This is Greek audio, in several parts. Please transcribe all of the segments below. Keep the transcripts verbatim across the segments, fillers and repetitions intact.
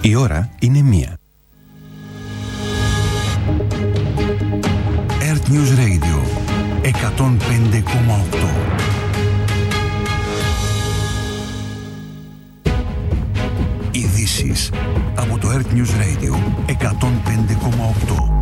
Η ώρα είναι μία. Earth News Radio εκατόν πέντε κόμμα οκτώ. Ειδήσεις από το Earth News Radio εκατόν πέντε κόμμα οκτώ.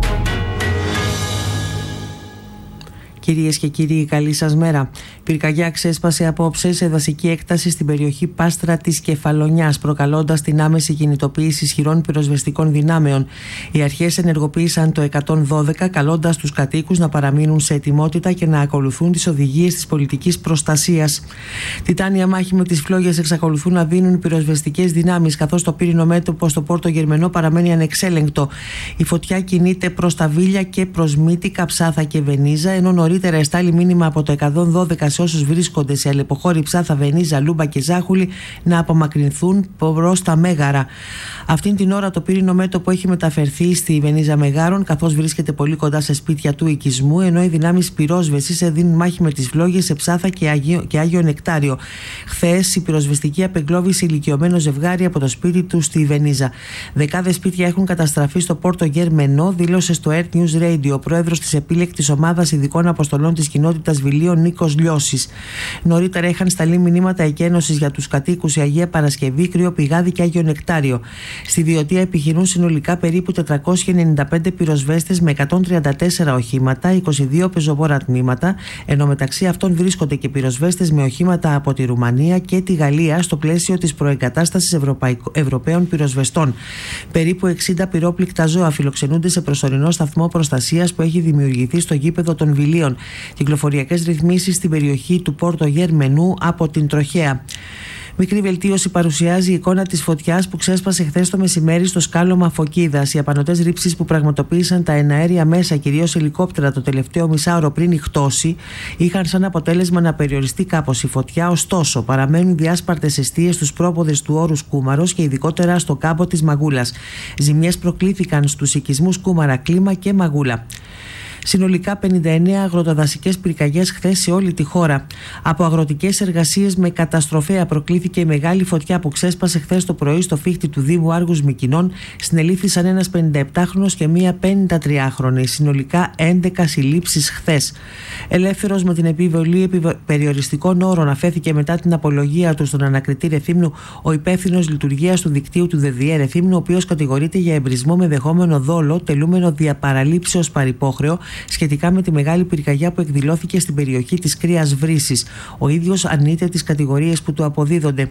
Κυρίες και κύριοι, καλή σας μέρα. Πυρκαγιά ξέσπασε απόψε σε δασική έκταση στην περιοχή Πάστρα της Κεφαλονιάς, προκαλώντας την άμεση κινητοποίηση ισχυρών πυροσβεστικών δυνάμεων. Οι αρχές ενεργοποίησαν το εκατόν δώδεκα, καλώντας τους κατοίκους να παραμείνουν σε ετοιμότητα και να ακολουθούν τις οδηγίες της πολιτικής προστασίας. Τιτάνια μάχη με τις φλόγες εξακολουθούν να δίνουν οι πυροσβεστικές δυνάμεις, καθώς το πύρινο μέτωπο στο Πόρτο Γερμενό παραμένει ανεξέλεγκτο. Η φωτιά κινείται προς τα Βίλια και προς Μύτικα, Ψάθα και Βενίζα, ενώ νωρίτερα εστάλει μήνυμα από το εκατόν δώδεκα σε όσους βρίσκονται σε αλλεποχώρη Ψάθα, Βενίζα, Λούμπα και Ζάχουλη να απομακρυνθούν προς τα Μέγαρα. Αυτήν την ώρα το πύρινο μέτωπο έχει μεταφερθεί στη Βενίζα Μεγάρων, καθώς βρίσκεται πολύ κοντά σε σπίτια του οικισμού, ενώ οι δυνάμεις πυρόσβεσης δίνουν μάχη με τις φλόγες σε Ψάθα και Άγιο, και Άγιο Νεκτάριο. Χθες η πυροσβεστική απεγκλώβησε ηλικιωμένο ζευγάρι από το σπίτι του στη Βενίζα. Δεκάδες σπίτια έχουν καταστραφεί στο Πόρτο Γερμενό, δήλωσε στο Earth News Radio ο πρόεδρος της επίλεκτης ομάδας ειδικών αποστολών της κοινότητας Βιλίων, Νίκος Λιώσης. Νωρίτερα είχαν σταλεί μηνύματα εκένωσης για τους κατοίκους η Αγία Παρασκευή, Κρύο Πηγάδι και Άγιο Νεκτάριο. Στη Διωτία επιχειρούν συνολικά περίπου τετρακόσιοι ενενήντα πέντε πυροσβέστες με εκατόν τριάντα τέσσερα οχήματα, είκοσι δύο πεζοβόρα τμήματα, ενώ μεταξύ αυτών βρίσκονται και πυροσβέστες με οχήματα από τη Ρουμανία και τη Γαλλία στο πλαίσιο της προεγκατάστασης Ευρωπαϊκ... Ευρωπαίων πυροσβεστών. Περίπου εξήντα πυρόπληκτα ζώα φιλοξενούνται σε προσωρινό σταθμό προστασίας που έχει δημιουργηθεί στο γήπεδο των Βιλίων. Κυκλοφοριακές ρυθμίσεις στην περιοχή του Πόρτο Γερμενού από την Τροχέα. Μικρή βελτίωση παρουσιάζει η εικόνα της φωτιάς που ξέσπασε χθες το μεσημέρι στο σκάλωμα Φωκίδας. Οι απανωτές ρήψεις που πραγματοποίησαν τα εναέρια μέσα, κυρίως ελικόπτερα, το τελευταίο μισάωρο πριν ηχτώσει, είχαν σαν αποτέλεσμα να περιοριστεί κάπως η φωτιά. Ωστόσο, παραμένουν διάσπαρτες εστίες στους πρόποδες του όρους Κούμαρος και ειδικότερα στο κάμπο της Μαγούλας. Ζημιές προκλήθηκαν στους οικισμούς Κούμαρα, Κλίμα και Μαγούλα. Συνολικά πενήντα εννέα αγροτοδασικές πυρκαγιές χθες σε όλη τη χώρα. Από αγροτικές εργασίες με καταστροφέα προκλήθηκε η μεγάλη φωτιά που ξέσπασε χθες το πρωί στο φύχτη του Δήμου Άργους Μυκηνών. Συνελήφθησαν ένας πενηνταεπτάχρονος και μία πενηντατριάχρονη. Συνολικά έντεκα συλλήψεις χθες. Ελεύθερος με την επιβολή περιοριστικών όρων αφέθηκε μετά την απολογία του στον ανακριτή Ρεθύμνου ο υπεύθυνος λειτουργίας του δικτύου του ΔΕΔΙΕ Ρεθύμνου, ο οποίος κατηγορείται για εμπρισμό με δεχόμενο δόλο, τελούμενο διαπαραλήψεως παρυπόχρεο, σχετικά με τη μεγάλη πυρκαγιά που εκδηλώθηκε στην περιοχή της Κρύας Βρύσης. Ο ίδιος αρνείται τις κατηγορίες που του αποδίδονται.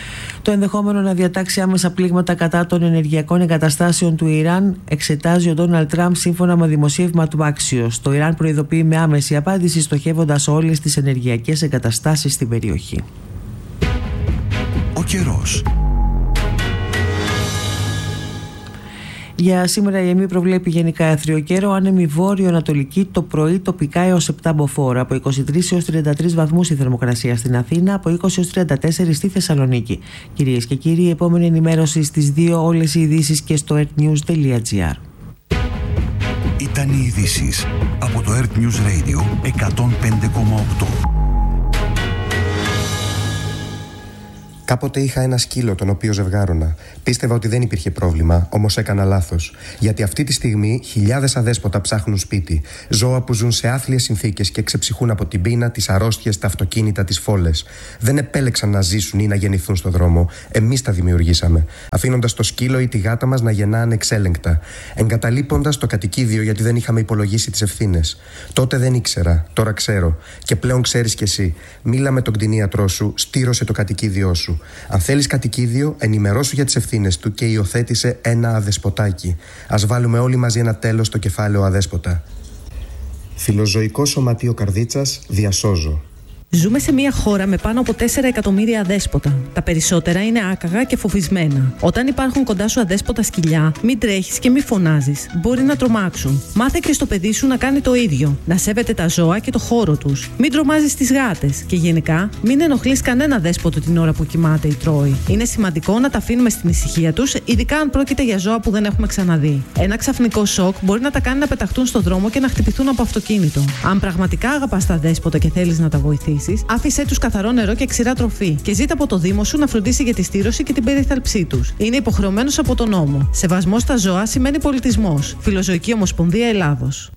Το ενδεχόμενο να διατάξει άμεσα πλήγματα κατά των ενεργειακών εγκαταστάσεων του Ιράν εξετάζει ο Ντόναλντ Τραμπ σύμφωνα με δημοσίευμα του Axios. Το Ιράν προειδοποιεί με άμεση απάντηση, στοχεύοντας όλες τις ενεργειακές εγκαταστάσεις στην περιοχή. Ο καιρός. Για σήμερα η ΕΜΗ προβλέπει γενικά αίθριο καιρό, άνεμη βόρειο-ανατολική, το πρωί τοπικά έως επτά μποφόρ. Από είκοσι τρεις έως τριάντα τρεις βαθμούς η θερμοκρασία στην Αθήνα, από είκοσι έως τριάντα τέσσερα στη Θεσσαλονίκη. Κυρίες και κύριοι, η επόμενη ενημέρωση στις δύο, όλες οι ειδήσεις και στο earthnews τελεία gr. Ήταν οι ειδήσεις από το Earth News Radio εκατόν πέντε κόμμα οκτώ. Κάποτε είχα ένα σκύλο τον οποίο ζευγάρωνα. Πίστευα ότι δεν υπήρχε πρόβλημα, όμως έκανα λάθος. Γιατί αυτή τη στιγμή χιλιάδες αδέσποτα ψάχνουν σπίτι. Ζώα που ζουν σε άθλιες συνθήκες και ξεψυχούν από την πείνα, τις αρρώστιες, τα αυτοκίνητα, τις φόλες. Δεν επέλεξαν να ζήσουν ή να γεννηθούν στον δρόμο. Εμείς τα δημιουργήσαμε. Αφήνοντας το σκύλο ή τη γάτα μας να γεννά ανεξέλεγκτα. Εγκαταλείποντας το κατοικίδιο γιατί δεν είχαμε υπολογίσει τις ευθύνες. Τότε δεν ήξερα, τώρα ξέρω. Και πλέον ξέρεις κι εσύ. Μίλα με τον κτηνίατρό σου, στήρωσε το κατοικίδιό σου. Αν θέλεις κατοικίδιο, ενημερώσου για τις ευθύνες του και υιοθέτησε ένα αδεσποτάκι. Ας βάλουμε όλοι μαζί ένα τέλος στο κεφάλαιο αδέσποτα. Φιλοζωικό Σωματείο Καρδίτσας, διασώζω. Ζούμε σε μια χώρα με πάνω από τέσσερα εκατομμύρια αδέσποτα. Τα περισσότερα είναι άκαγα και φοβισμένα. Όταν υπάρχουν κοντά σου αδέσποτα σκυλιά, μην τρέχεις και μην φωνάζεις. Μπορεί να τρομάξουν. Μάθε και στο παιδί σου να κάνει το ίδιο. Να σέβεται τα ζώα και το χώρο τους. Μην τρομάζεις τις γάτες. Και γενικά, μην ενοχλείς κανένα δέσποτο την ώρα που κοιμάται ή τρώει. Είναι σημαντικό να τα αφήνουμε στην ησυχία τους, ειδικά αν πρόκειται για ζώα που δεν έχουμε ξαναδεί. Ένα ξαφνικό σοκ μπορεί να τα κάνει να πεταχτούν στο δρόμο και να χτυπηθούν από αυτοκίνητο. Αν πραγματικά αγαπάς τα δέσποτα και θέλεις να τα βοηθήσεις, μετακινήσεις, άφησέ τους καθαρό νερό και ξηρά τροφή και ζήτα από το Δήμο σου να φροντίσει για τη στήρωση και την περίθαλψή τους. Είναι υποχρεωμένος από τον νόμο. Σεβασμός στα ζώα σημαίνει πολιτισμός. Φιλοζωική Ομοσπονδία Ελλάδος.